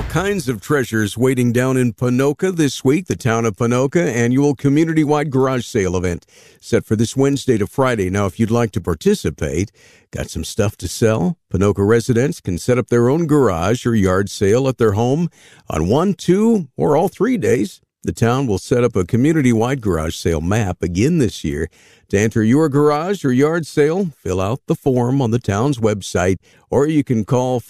kinds of treasures waiting down in Ponoka this week. The Town of Ponoka annual community-wide garage sale event set for this Wednesday to Friday. Now, if you'd like to participate, got some stuff to sell? Ponoka residents can set up their own garage or yard sale at their home on 1, 2, or all 3 days. The town will set up a community-wide garage sale map again this year. To enter your garage or yard sale, fill out the form on the town's website, or you can call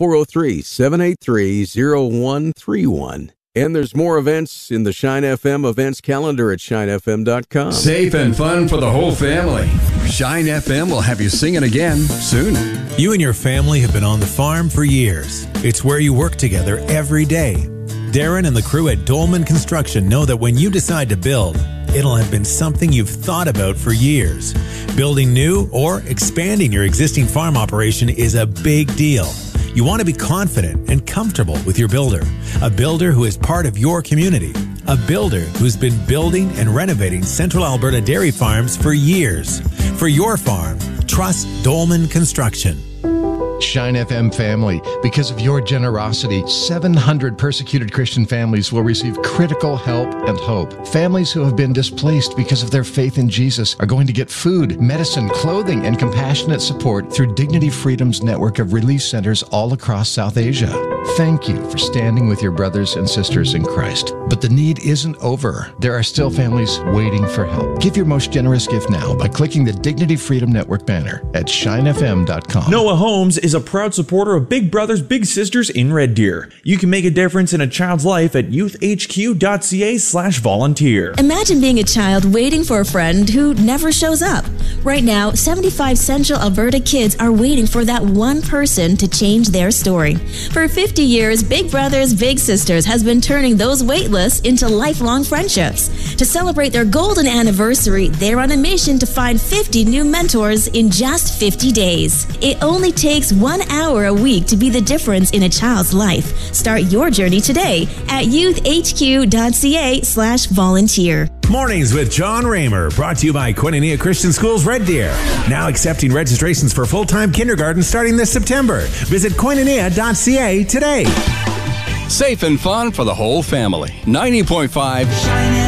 403-783-0131. And there's more events in the Shine FM events calendar at shinefm.com. Safe and fun for the whole family. Shine FM will have you singing again soon. You and your family have been on the farm for years. It's where you work together every day. Darren and the crew at Dolman Construction know that when you decide to build, it'll have been something you've thought about for years. Building new or expanding your existing farm operation is a big deal. You want to be confident and comfortable with your builder. A builder who is part of your community. A builder who's been building and renovating Central Alberta dairy farms for years. For your farm, trust Dolman Construction. Shine FM family, because of your generosity, 700 persecuted Christian families will receive critical help and hope. Families who have been displaced because of their faith in Jesus are going to get food, medicine, clothing, and compassionate support through Dignity Freedom's network of relief centers all across South Asia. Thank you for standing with your brothers and sisters in Christ. But the need isn't over. There are still families waiting for help. Give your most generous gift now by clicking the Dignity Freedom Network banner at shinefm.com. Noah Holmes is a proud supporter of Big Brothers Big Sisters in Red Deer. You can make a difference in a child's life at youthhq.ca/volunteer. Imagine being a child waiting for a friend who never shows up. Right now, 75 Central Alberta kids are waiting for that one person to change their story. For 50 years, Big Brothers Big Sisters has been turning those wait lists into lifelong friendships. To celebrate their golden anniversary, they're on a mission to find 50 new mentors in just 50 days. It only takes 1 hour a week to be the difference in a child's life. Start your journey today at youthhq.ca/volunteer. Mornings with John Raymer, brought to you by Koinonia Christian Schools Red Deer. Now accepting registrations for full-time kindergarten starting this September. Visit koinonia.ca today. Safe and fun for the whole family. 90.5